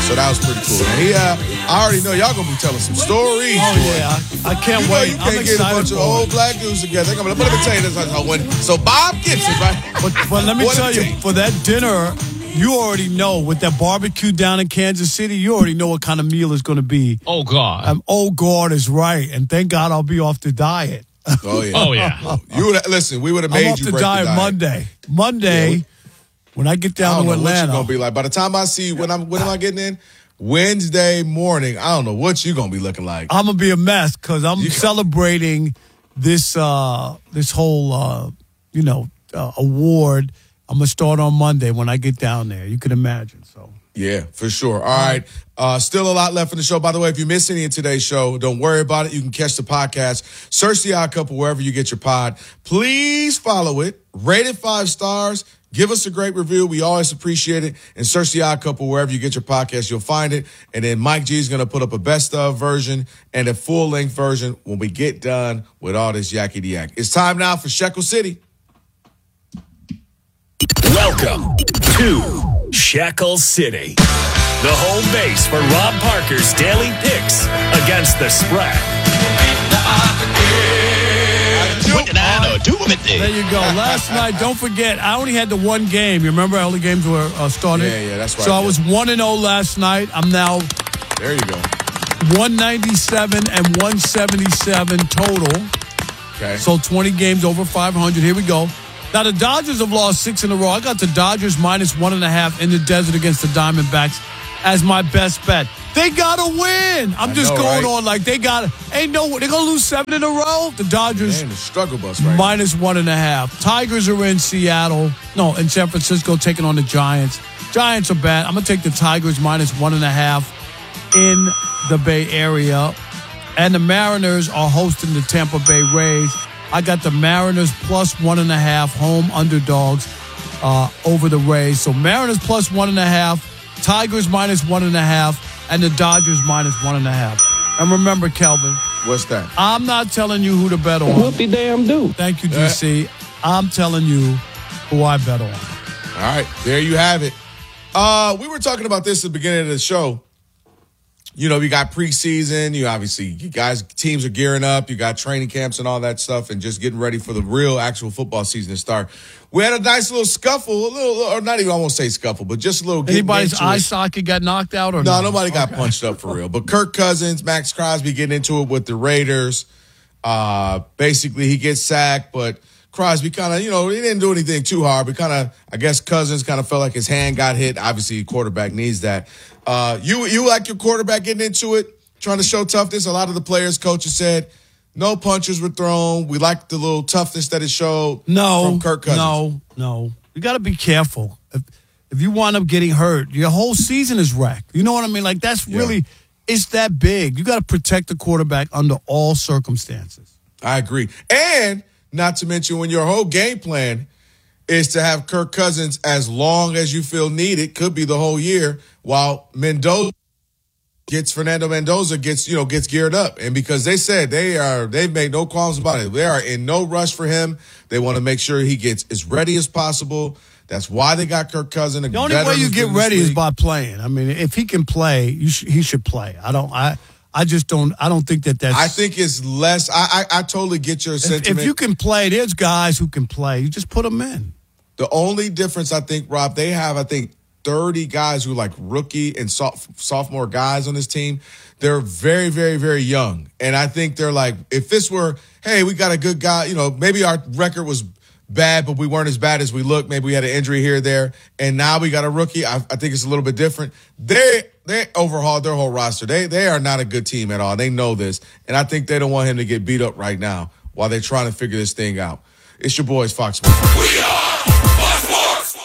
So that was pretty cool. And I already know y'all going to be telling some stories. Oh, yeah. I can't wait. You can't get a bunch of old black dudes together. But let me tell you this. So Bob Gibson, right? But let me tell you, for that dinner, you already know with that barbecue down in Kansas City, you already know what kind of meal it's going to be. Oh, God. Oh, God is right. And thank God I'll be off the diet. Oh, yeah. Oh, yeah. Listen, we would have made you break the diet. Monday, when I get down to Atlanta. What you going to be like. By the time I see you, when am I getting in? Wednesday morning, I don't know what you're going to be looking like. I'm going to be a mess because I'm celebrating this whole, award. I'm going to start on Monday when I get down there. You can imagine, so. Yeah, for sure. All right. Still a lot left in the show. By the way, if you missed any of today's show, don't worry about it. You can catch the podcast. Search The Odd Couple wherever you get your pod. Please follow it. Rate it 5 stars. Give us a great review. We always appreciate it. And search The Odd Couple wherever you get your podcast. You'll find it. And then Mike G is going to put up a best of version and a full-length version when we get done with all this yakety yak. It's time now for Shekel City. Welcome to Shekel City, the home base for Rob Parker's daily picks against the spread. There you go. Last night, don't forget, I only had the one game. You remember how the games were started? Yeah, that's right. So I was 1-0 last night. I'm now there you go. 197 and 177 total. Okay. So 20 games over 500. Here we go. Now, the Dodgers have lost 6 in a row. I got the Dodgers minus 1.5 in the desert against the Diamondbacks as my best bet. They got to win. I'm just going on like they got to. They're going to lose 7 in a row. The Dodgers. Man, the struggle bus right minus 1.5. Tigers are in Seattle. No, in San Francisco taking on the Giants. Giants are bad. I'm going to take the Tigers minus 1.5 in the Bay Area. And the Mariners are hosting the Tampa Bay Rays. I got the Mariners plus 1.5 home underdogs over the Rays. So Mariners plus 1.5, Tigers minus 1.5, and the Dodgers minus 1.5. And remember, Kelvin. What's that? I'm not telling you who to bet on. Whoopie damn do. Thank you, DC. I'm telling you who I bet on. All right, there you have it. We were talking about this at the beginning of the show. You know, we got preseason. You guys, teams are gearing up. You got training camps and all that stuff and just getting ready for the real actual football season to start. We had a nice little scuffle, or not even, I won't say scuffle, but just a little. Anybody's eye socket got knocked out or no? Nobody got punched up for real. But Kirk Cousins, Max Crosby getting into it with the Raiders. Basically, he gets sacked, but Crosby kind of, he didn't do anything too hard, but I guess Cousins kind of felt like his hand got hit. Obviously, a quarterback needs that. You like your quarterback getting into it, trying to show toughness. A lot of the players, coaches said no punches were thrown. We like the little toughness that it showed from Kirk Cousins. No. You got to be careful. If you wind up getting hurt, your whole season is wrecked. You know what I mean? Like, that's really, it's that big. You got to protect the quarterback under all circumstances. I agree. And not to mention when your whole game plan is to have Kirk Cousins as long as you feel needed, could be the whole year, while Fernando Mendoza gets geared up. And because they said they've made no qualms about it. They are in no rush for him. They want to make sure he gets as ready as possible. That's why they got Kirk Cousins. The only way you get ready is by playing. I mean, if he can play, he should play. I don't think that's. I think it's less. I totally get your sentiment. If you can play, there's guys who can play. You just put them in. The only difference, I think, Rob, they have, 30 guys who are like rookie and sophomore guys on this team. They're very, very, very young. And I think they're like, if this were, hey, we got a good guy, maybe our record was bad, but we weren't as bad as we looked. Maybe we had an injury here or there. And now we got a rookie. I think it's a little bit different. They overhauled their whole roster. They are not a good team at all. They know this. And I think they don't want him to get beat up right now while they're trying to figure this thing out. It's your boys, Fox Sports. We are Fox Sports.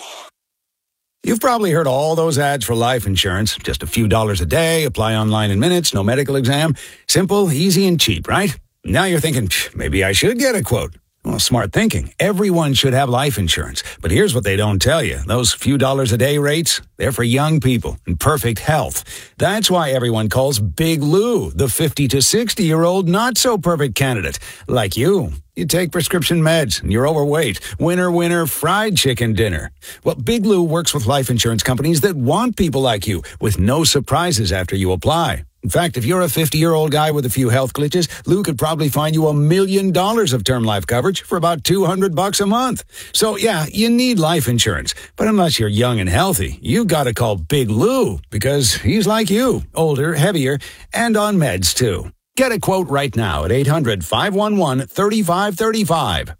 You've probably heard all those ads for life insurance. Just a few dollars a day, apply online in minutes, no medical exam. Simple, easy, and cheap, right? Now you're thinking, maybe I should get a quote. Well, smart thinking. Everyone should have life insurance. But here's what they don't tell you. Those few dollars a day rates, they're for young people in perfect health. That's why everyone calls Big Lou the 50 to 60-year-old not-so-perfect candidate. Like you. You take prescription meds and you're overweight. Winner, winner, fried chicken dinner. Well, Big Lou works with life insurance companies that want people like you with no surprises after you apply. In fact, if you're a 50-year-old guy with a few health glitches, Lou could probably find you $1 million of term life coverage for about $200 a month. So, yeah, you need life insurance. But unless you're young and healthy, you got to call Big Lou because he's like you, older, heavier, and on meds, too. Get a quote right now at 800-511-3535,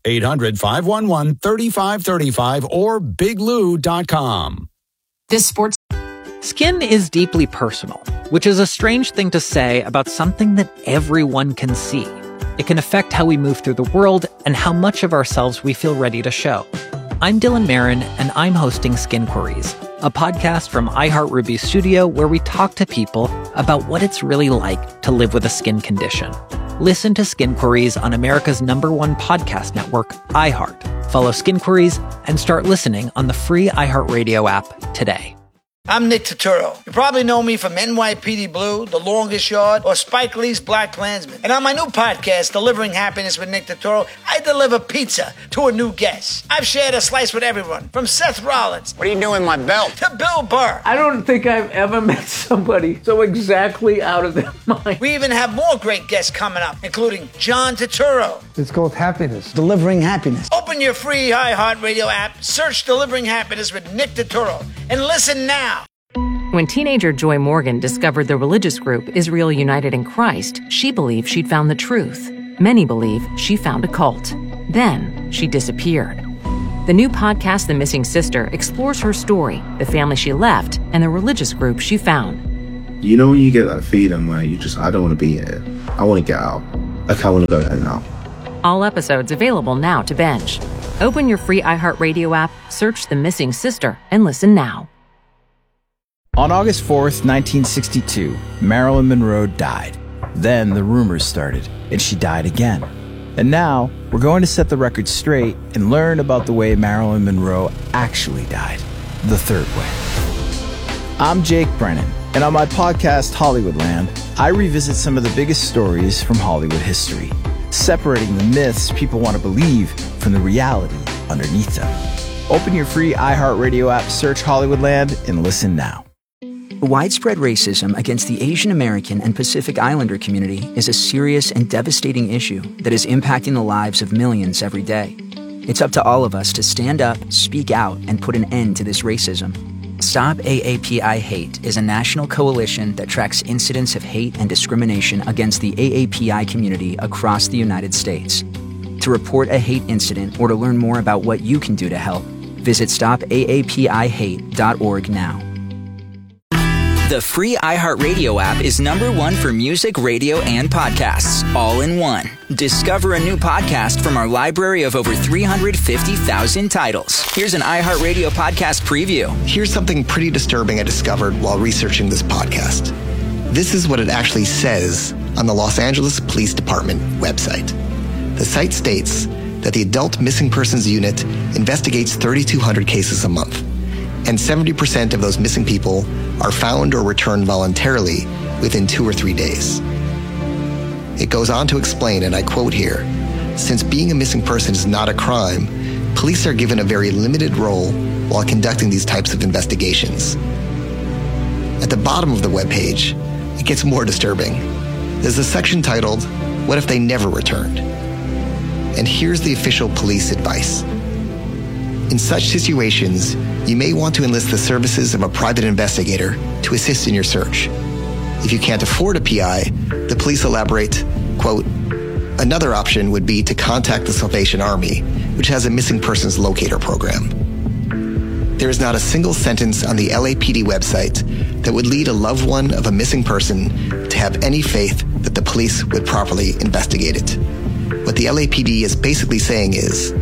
800-511-3535, or biglou.com. This sports skin is deeply personal, which is a strange thing to say about something that everyone can see. It can affect how we move through the world and how much of ourselves we feel ready to show. I'm Dylan Marin, and I'm hosting Skin Queries, a podcast from iHeartRuby Studio where we talk to people about what it's really like to live with a skin condition. Listen to Skin Queries on America's #1 podcast network, iHeart. Follow Skin Queries and start listening on the free iHeartRadio app today. I'm Nick Turturro. You probably know me from NYPD Blue, The Longest Yard, or Spike Lee's Black Klansman. And on my new podcast, Delivering Happiness with Nick Turturro, I deliver pizza to a new guest. I've shared a slice with everyone, from Seth Rollins. What are you doing with my belt? To Bill Burr. I don't think I've ever met somebody so exactly out of their mind. We even have more great guests coming up, including John Turturro. It's called Happiness. Delivering Happiness. Open your free iHeartRadio app, search Delivering Happiness with Nick Turturro, and listen now. When teenager Joy Morgan discovered the religious group Israel United in Christ, she believed she'd found the truth. Many believe she found a cult. Then she disappeared. The new podcast, The Missing Sister, explores her story, the family she left, and the religious group she found. You know when you get that feeling where I don't want to be here. I want to get out. Like I want to go there now. All episodes available now to binge. Open your free iHeartRadio app, search The Missing Sister, and listen now. On August 4th, 1962, Marilyn Monroe died. Then the rumors started, and she died again. And now, we're going to set the record straight and learn about the way Marilyn Monroe actually died, the third way. I'm Jake Brennan, and on my podcast, Hollywoodland, I revisit some of the biggest stories from Hollywood history, separating the myths people want to believe from the reality underneath them. Open your free iHeartRadio app, search Hollywoodland, and listen now. Widespread racism against the Asian American and Pacific Islander community is a serious and devastating issue that is impacting the lives of millions every day. It's up to all of us to stand up, speak out, and put an end to this racism. Stop AAPI Hate is a national coalition that tracks incidents of hate and discrimination against the AAPI community across the United States. To report a hate incident or to learn more about what you can do to help, visit stopaapihate.org now. The free iHeartRadio app is #1 for music, radio, and podcasts, all in one. Discover a new podcast from our library of over 350,000 titles. Here's an iHeartRadio podcast preview. Here's something pretty disturbing I discovered while researching this podcast. This is what it actually says on the Los Angeles Police Department website. The site states that the Adult Missing Persons Unit investigates 3,200 cases a month, and 70% of those missing people are found or returned voluntarily within 2 or 3 days. It goes on to explain, and I quote here, "Since being a missing person is not a crime, police are given a very limited role while conducting these types of investigations." At the bottom of the webpage, it gets more disturbing. There's a section titled, "What if they never returned?" And here's the official police advice. In such situations, you may want to enlist the services of a private investigator to assist in your search. If you can't afford a PI, the police elaborate, quote, "Another option would be to contact the Salvation Army, which has a missing persons locator program." There is not a single sentence on the LAPD website that would lead a loved one of a missing person to have any faith that the police would properly investigate it. What the LAPD is basically saying is,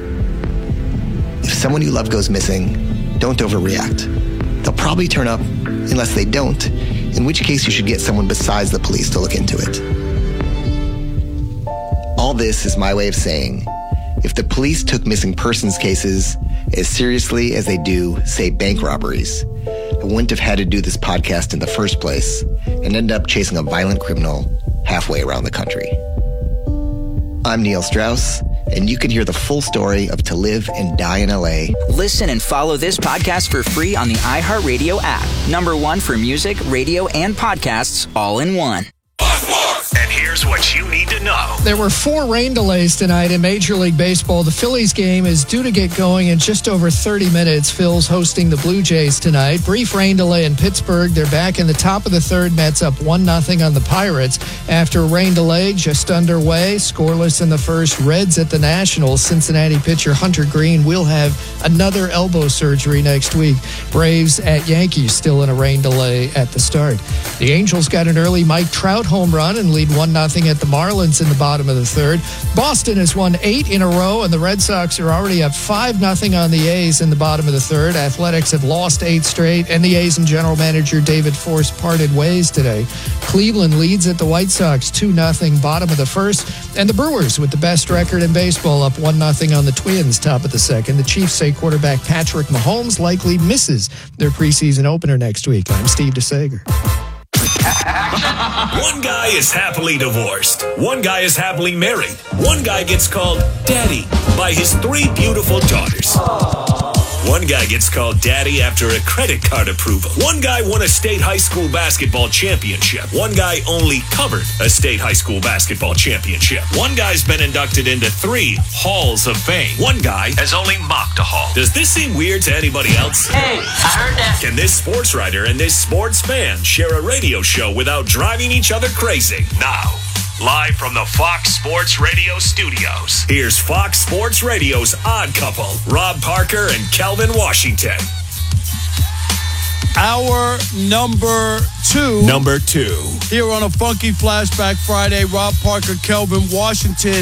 if someone you love goes missing, don't overreact. They'll probably turn up unless they don't, in which case you should get someone besides the police to look into it. All this is my way of saying, if the police took missing persons cases as seriously as they do, say, bank robberies, I wouldn't have had to do this podcast in the first place and end up chasing a violent criminal halfway around the country. I'm Neil Strauss, and you can hear the full story of To Live and Die in LA. Listen and follow this podcast for free on the iHeartRadio app. #1 for music, radio, and podcasts all in one. And here's what you need to know. There were 4 rain delays tonight in Major League Baseball. The Phillies game is due to get going in just over 30 minutes. Phil's hosting the Blue Jays tonight. Brief rain delay in Pittsburgh. They're back in the top of the third. Mets up 1-0 on the Pirates. After a rain delay just underway, scoreless in the first. Reds at the Nationals. Cincinnati pitcher Hunter Green will have another elbow surgery next week. Braves at Yankees still in a rain delay at the start. The Angels got an early Mike Trout home run and lead 1-0 at the Marlins in the bottom of the third. Boston has won 8 in a row, and the Red Sox are already up 5-0 on the A's in the bottom of the third. Athletics have lost 8 straight, and the A's and general manager David Forst parted ways today. Cleveland leads at the White Sox 2-0, bottom of the first, and the Brewers, with the best record in baseball, up 1-0 on the Twins, top of the second. The Chiefs say quarterback Patrick Mahomes likely misses their preseason opener next week. I'm Steve DeSager. One guy is happily divorced. One guy is happily married. One guy gets called daddy by his 3 beautiful daughters. One guy gets called daddy after a credit card approval. One guy won a state high school basketball championship. One guy only covered a state high school basketball championship. One guy's been inducted into 3 halls of fame. One guy has only mocked a hall. Does this seem weird to anybody else? Hey, I heard that. Can this sports writer and this sports fan share a radio show without driving each other crazy? Now, live from the Fox Sports Radio studios, here's Fox Sports Radio's Odd Couple, Rob Parker and Kelvin Washington. Hour number 2. Number 2. Here on a Funky Flashback Friday, Rob Parker, Kelvin Washington.